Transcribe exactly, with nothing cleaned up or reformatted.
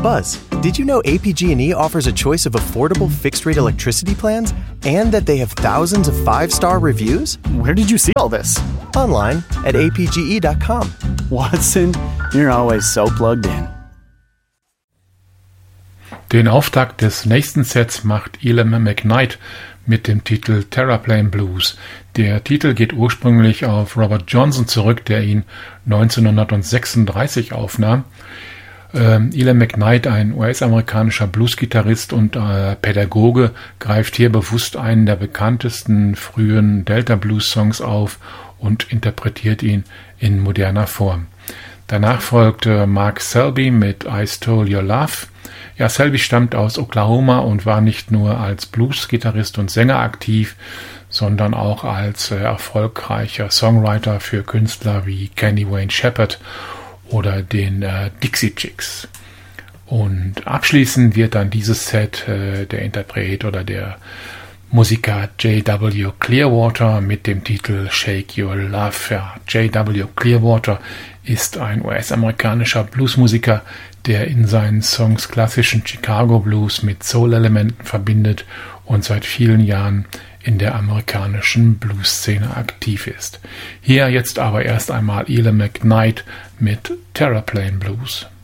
Buzz, did you know A P G and E offers a choice of affordable fixed-rate electricity plans and that they have thousands of five-star reviews? Where did you see all this? Online at A P G E dot com. Watson, you're always so plugged in. Den Auftakt des nächsten Sets macht Elam McKnight mit dem Titel Terraplane Blues. Der Titel geht ursprünglich auf Robert Johnson zurück, der ihn neunzehnhundertsechsunddreißig aufnahm. Ähm, Elam McKnight, ein U S-amerikanischer Bluesgitarrist und äh, Pädagoge, greift hier bewusst einen der bekanntesten frühen Delta-Blues-Songs auf und interpretiert ihn in moderner Form. Danach folgte Mark Selby mit I Stole Your Love. Ja, Selby stammt aus Oklahoma und war nicht nur als Blues-Gitarrist und Sänger aktiv, sondern auch als äh, erfolgreicher Songwriter für Künstler wie Kenny Wayne Shepherd oder den äh, Dixie Chicks. Und abschließend wird dann dieses Set äh, der Interpret oder der Musiker J W Clearwater mit dem Titel Shake Your Love. Ja, J W Clearwater ist ein U S-amerikanischer Bluesmusiker, der in seinen Songs klassischen Chicago Blues mit Soul-Elementen verbindet und seit vielen Jahren in der amerikanischen Blues-Szene aktiv ist. Hier jetzt aber erst einmal Elam McKnight mit Terraplane Blues.